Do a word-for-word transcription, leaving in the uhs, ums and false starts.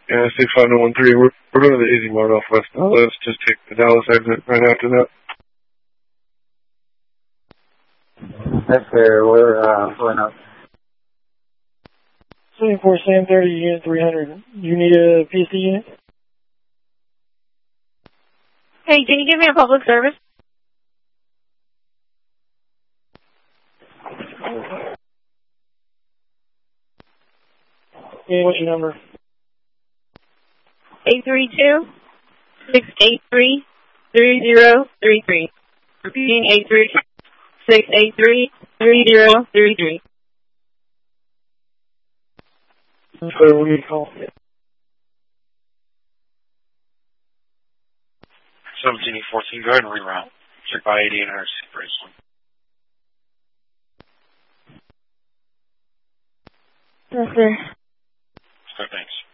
Yeah, six five nine one three. We're, we're going to the Easy Mart off West Dallas. Just take the Dallas exit right after that. That's fair. We're, uh, pulling up. seventy-four Sam thirty, unit three hundred. You need a P S D unit? Hey, can you give me a public service? Yeah, what's your number? eight three two, six eight three, three zero three three. Repeating eight three two, six eight three, three zero three three. So we need to call. seventeen E fourteen, go ahead and reroute. Check by eighty-eight hundred Bracelet. Yes, sir. Okay, thanks.